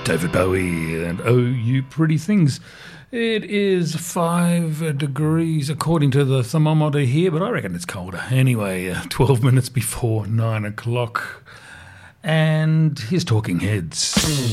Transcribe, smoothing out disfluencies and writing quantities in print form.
David Bowie and Oh You Pretty Things. It is 5 degrees according to the thermometer here, but I reckon it's colder. Anyway, 12 minutes before 9 o'clock. And here's Talking Heads.